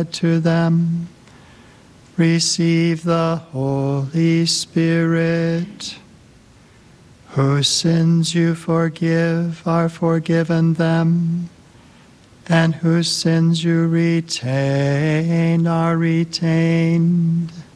said to them, "Receive the Holy Spirit. Whose sins you forgive are forgiven them, and whose sins you retain are retained."